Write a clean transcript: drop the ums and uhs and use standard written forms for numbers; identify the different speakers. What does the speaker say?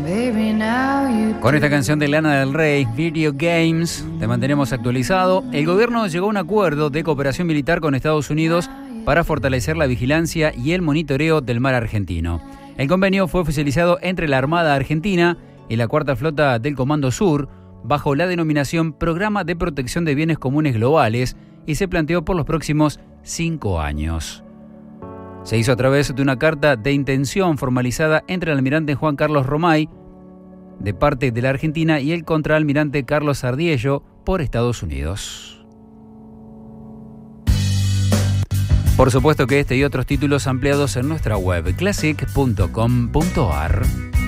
Speaker 1: Con esta canción de Lana del Rey, Video Games, te mantenemos actualizado. El gobierno llegó a un acuerdo de cooperación militar con Estados Unidos para fortalecer la vigilancia y el monitoreo del mar argentino. El convenio fue oficializado entre la Armada Argentina y la Cuarta Flota del Comando Sur, bajo la denominación Programa de Protección de Bienes Comunes Globales, y se planteó por los próximos 5 años. Se hizo a través de una carta de intención formalizada entre el almirante Juan Carlos Romay, de parte de la Argentina, y el contraalmirante Carlos Sardiello, por Estados Unidos. Por supuesto que este y otros títulos ampliados en nuestra web classic.com.ar.